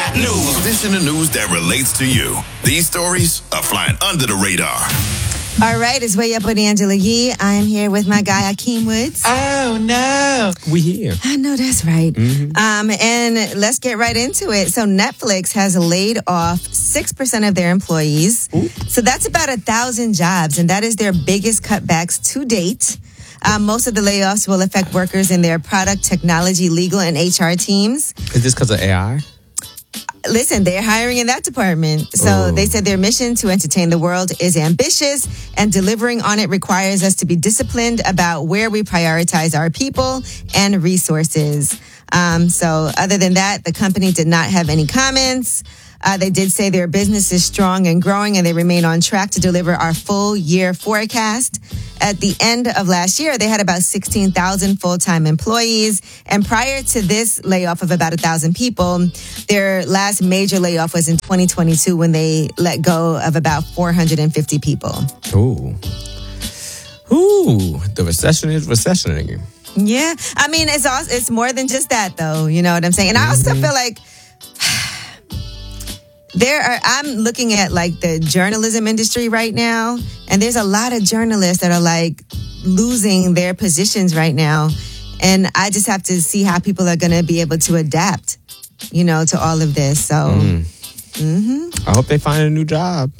got news. This in the news that relates to you. These stories are flying under the radar. All right, it's Way Up with Angela Yee. I am here with my guy, Akeem Woods. Oh, no. We here. I know that's right. And let's get right into it. So Netflix has laid off 6% of their employees. Ooh. So that's about 1,000 jobs, and that is their biggest cutbacks to date. Most of the layoffs will affect workers in their product, technology, legal, and HR teams. Is this because of AI? Listen, they're hiring in that department. So They said their mission to entertain the world is ambitious, and delivering on it requires us to be disciplined about where we prioritize our people and resources. So other than that, the company did not have any comments. They did say their business is strong and growing, and they remain on track to deliver our full year forecast. At the end of last year, they had about 16,000 full-time employees. And prior to this layoff of about 1,000 people, their last major layoff was in 2022 when they let go of about 450 people. Ooh, the recession is recessioning. Yeah. I mean, it's more than just that, though. You know what I'm saying? And I also feel like I'm looking at like the journalism industry right now, and there's a lot of journalists that are like losing their positions right now. And I just have to see how people are going to be able to adapt, to all of this. So, I hope they find a new job.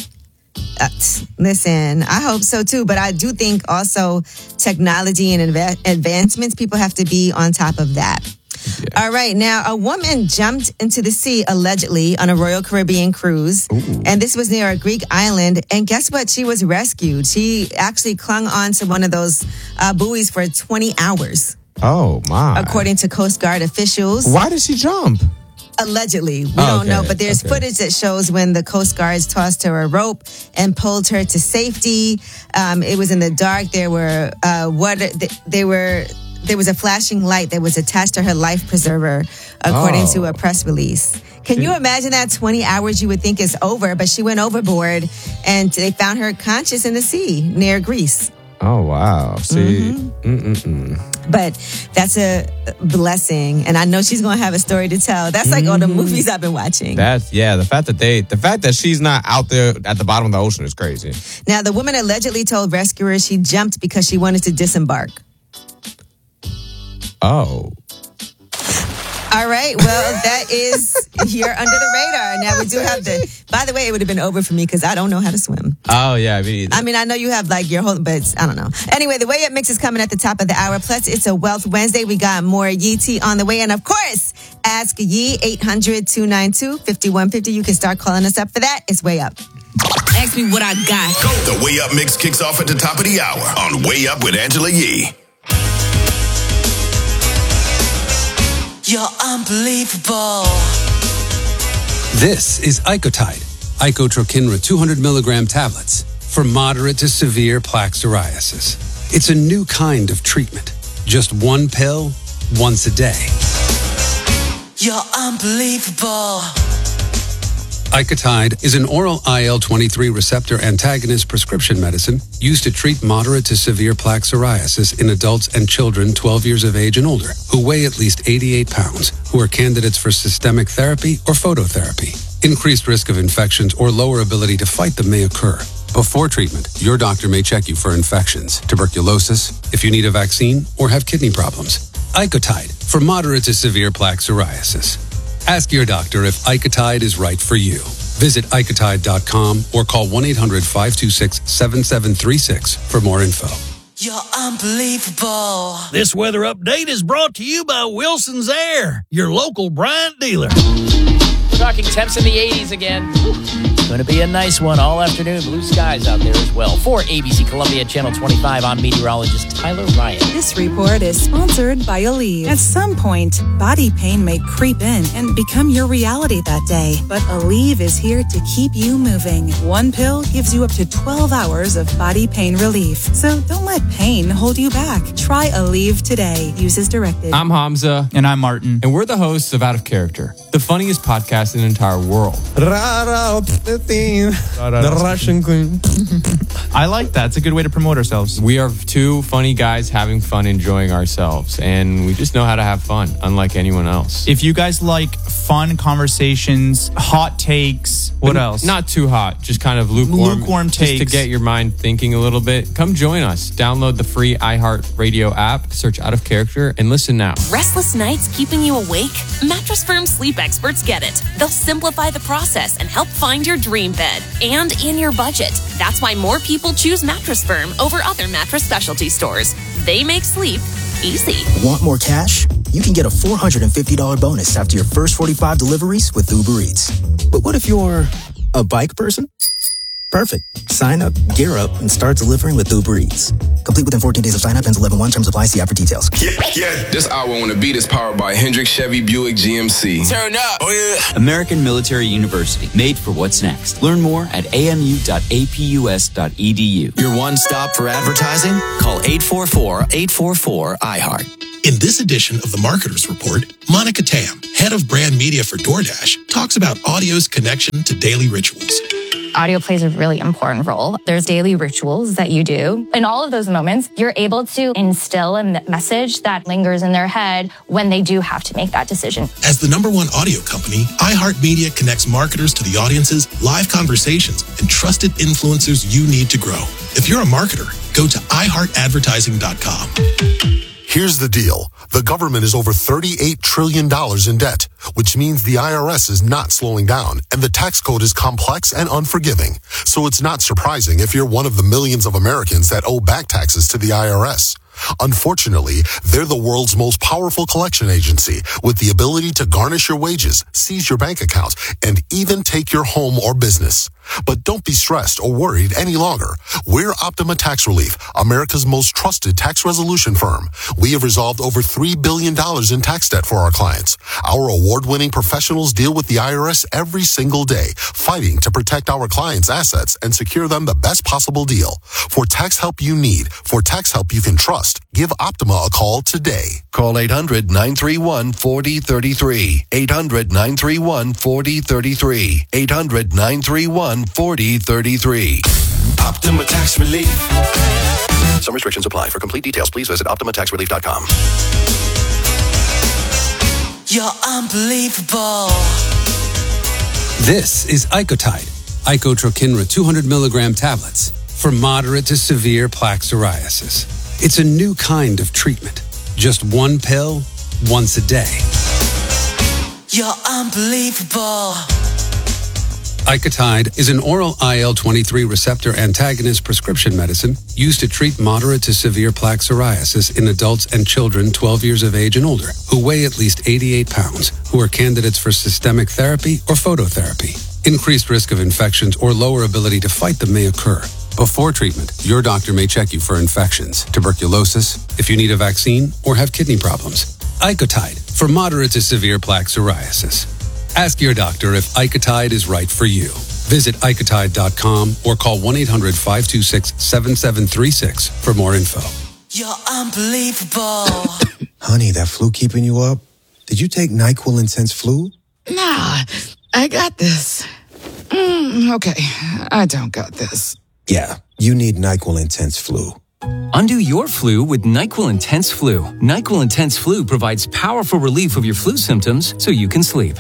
Listen, I hope so too. But I do think also technology and advancements, people have to be on top of that. Yeah. All right. Now, a woman jumped into the sea allegedly on a Royal Caribbean cruise. Ooh. And this was near a Greek island. And guess what? She was rescued. She actually clung on to one of those buoys for 20 hours. Oh, my. According to Coast Guard officials. Why did she jump? Allegedly. We don't know. But there's footage that shows when the Coast Guards tossed her a rope and pulled her to safety. It was in the dark. There was a flashing light that was attached to her life preserver, according to a press release. Can you imagine that? 20 hours you would think is over, but she went overboard and they found her conscious in the sea near Greece. Oh, wow. See? But that's a blessing. And I know she's going to have a story to tell. That's like all the movies I've been watching. The fact that she's not out there at the bottom of the ocean is crazy. Now, the woman allegedly told rescuers she jumped because she wanted to disembark. Oh. All right. Well, that is, you're under the radar. Now we do have by the way, it would have been over for me because I don't know how to swim. Oh, yeah. Me either. I mean, I know you have like your whole, but I don't know. Anyway, the Way Up Mix is coming at the top of the hour. Plus, it's a Wealth Wednesday. We got more Yee tea on the way. And of course, Ask Yee, 800-292-5150. You can start calling us up for that. It's Way Up. Ask me what I got. The Way Up Mix kicks off at the top of the hour on Way Up with Angela Yee. You're unbelievable. This is Icotide, Icotrokinra 200 milligram tablets for moderate to severe plaque psoriasis. It's a new kind of treatment. Just one pill, once a day. You're unbelievable. Icotide is an oral IL-23 receptor antagonist prescription medicine used to treat moderate to severe plaque psoriasis in adults and children 12 years of age and older who weigh at least 88 pounds, who are candidates for systemic therapy or phototherapy. Increased risk of infections or lower ability to fight them may occur. Before treatment, your doctor may check you for infections, tuberculosis, if you need a vaccine, or have kidney problems. Icotide for moderate to severe plaque psoriasis. Ask your doctor if Icotide is right for you. Visit Icotide.com or call 1-800-526-7736 for more info. You're unbelievable. This weather update is brought to you by Wilson's Air, your local Bryant dealer. We're talking temps in the 80s again. It's going to be a nice one all afternoon. Blue skies out there as well. For ABC Columbia Channel 25, I'm meteorologist Tyler Ryan. This report is sponsored by Aleve. At some point, body pain may creep in and become your reality that day. But Aleve is here to keep you moving. One pill gives you up to 12 hours of body pain relief. So don't let pain hold you back. Try Aleve today. Use as directed. I'm Hamza. And I'm Martin. And we're the hosts of Out of Character, the funniest podcast in the entire world. theme. The Russian queen. I like that. It's a good way to promote ourselves. We are two funny guys having fun, enjoying ourselves, and we just know how to have fun, unlike anyone else. If you guys like fun conversations, hot takes, what else? Not too hot, just kind of lukewarm takes. Just to get your mind thinking a little bit. Come join us. Download the free iHeartRadio app, search Out of Character, and listen now. Restless nights keeping you awake? Mattress Firm sleep experts get it. They'll simplify the process and help find your dream bed, and in your budget. That's why more people choose Mattress Firm over other mattress specialty stores. They make sleep easy. Want more cash? You can get a $450 bonus after your first 45 deliveries with Uber Eats. But what if you're a bike person? Perfect. Sign up, gear up, and start delivering with Uber Eats. Complete within 14 days of sign up. Ends 11/1. Terms apply. See app for details. Yeah. This hour on The Beat is powered by Hendrick Chevy Buick GMC. Turn up. Oh, yeah. American Military University. Made for what's next. Learn more at amu.apus.edu. Your one stop for advertising? Call 844-844-iHeart. In this edition of the Marketers Report, Monica Tam, head of brand media for DoorDash, talks about audio's connection to daily rituals. Audio plays a really important role. There's daily rituals that you do. In all of those moments, you're able to instill a message that lingers in their head when they do have to make that decision. As the #1 audio company, iHeartMedia connects marketers to the audiences, live conversations, and trusted influencers you need to grow. If you're a marketer, go to iHeartAdvertising.com. Here's the deal. The government is over $38 trillion in debt, which means the IRS is not slowing down, and the tax code is complex and unforgiving. So it's not surprising if you're one of the millions of Americans that owe back taxes to the IRS. Unfortunately, they're the world's most powerful collection agency with the ability to garnish your wages, seize your bank accounts, and even take your home or business. But don't be stressed or worried any longer. We're Optima Tax Relief, America's most trusted tax resolution firm. We have resolved over $3 billion in tax debt for our clients. Our award-winning professionals deal with the IRS every single day, fighting to protect our clients' assets and secure them the best possible deal. For tax help you need, for tax help you can trust, give Optima a call today. Call 800-931-4033. 800-931-4033. 800-931-4033. Optima Tax Relief. Some restrictions apply. For complete details, please visit OptimaTaxRelief.com. You're unbelievable. This is Icotide, Icotrokinra 200 milligram tablets for moderate to severe plaque psoriasis. It's a new kind of treatment. Just one pill, once a day. You're unbelievable. Icotide is an oral IL-23 receptor antagonist prescription medicine used to treat moderate to severe plaque psoriasis in adults and children 12 years of age and older who weigh at least 88 pounds, who are candidates for systemic therapy or phototherapy. Increased risk of infections or lower ability to fight them may occur. Before treatment, your doctor may check you for infections, tuberculosis, if you need a vaccine, or have kidney problems. Icotide for moderate to severe plaque psoriasis. Ask your doctor if Icotide is right for you. Visit Icotide.com or call 1-800-526-7736 for more info. You're unbelievable. Honey, that flu keeping you up? Did you take NyQuil Intense Flu? Nah, I got this. Okay, I don't got this. Yeah, you need NyQuil Intense Flu. Undo your flu with NyQuil Intense Flu. NyQuil Intense Flu provides powerful relief of your flu symptoms so you can sleep.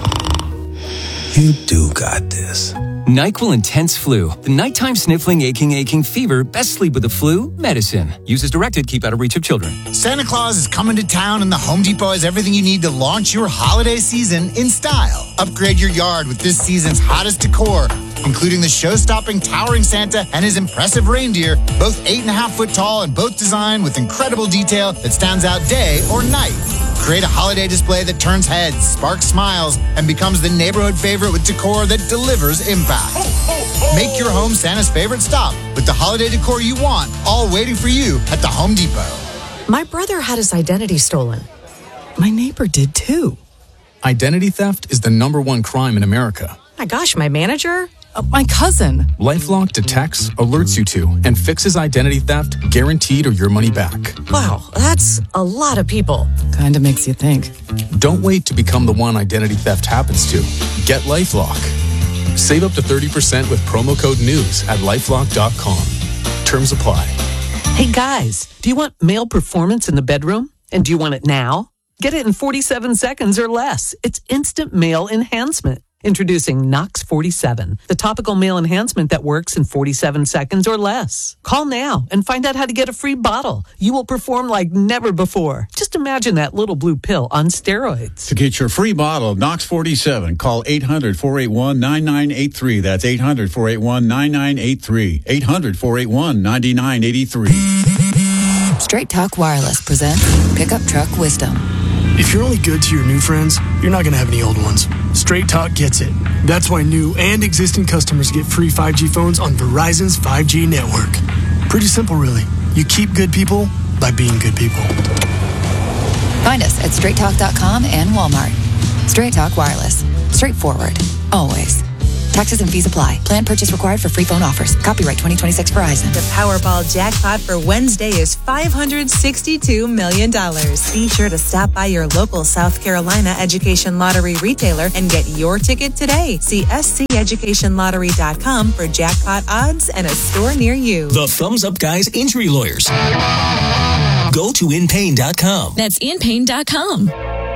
You do got this. NyQuil Intense Flu. The nighttime sniffling, aching fever. Best sleep with the flu medicine. Use as directed. Keep out of reach of children. Santa Claus is coming to town, and the Home Depot has everything you need to launch your holiday season in style. Upgrade your yard with this season's hottest decor, including the show-stopping towering Santa and his impressive reindeer, both 8.5 foot tall and both designed with incredible detail that stands out day or night. Create a holiday display that turns heads, sparks smiles, and becomes the neighborhood favorite with decor that delivers impact. Make your home Santa's favorite stop with the holiday decor you want, all waiting for you at the Home Depot. My brother had his identity stolen. My neighbor did too. Identity theft is the #1 crime in America. My gosh, my manager? My cousin. LifeLock detects, alerts you to, and fixes identity theft, guaranteed or your money back. Wow, that's a lot of people. Kinda makes you think. Don't wait to become the one identity theft happens to. Get LifeLock. Save up to 30% with promo code NEWS at LifeLock.com. Terms apply. Hey guys, do you want male performance in the bedroom? And do you want it now? Get it in 47 seconds or less. It's instant male enhancement. Introducing Nox 47, the topical male enhancement that works in 47 seconds or less. Call now and find out how to get a free bottle. You will perform like never before. Just imagine that little blue pill on steroids. To get your free bottle of Nox 47, call 800-481-9983. That's 800-481-9983. 800-481-9983. Straight Talk Wireless presents Pickup Truck Wisdom. If you're only good to your new friends, you're not going to have any old ones. Straight Talk gets it. That's why new and existing customers get free 5G phones on Verizon's 5G network. Pretty simple, really. You keep good people by being good people. Find us at straighttalk.com and Walmart. Straight Talk Wireless. Straightforward. Always. Taxes and fees apply. Plan purchase required for free phone offers. Copyright 2026 Verizon. The Powerball jackpot for Wednesday is $562 million. Be sure to stop by your local South Carolina Education Lottery retailer and get your ticket today. See SCEducationLottery.com for jackpot odds and a store near you. The Thumbs Up Guys Injury Lawyers. Go to InPain.com. That's InPain.com.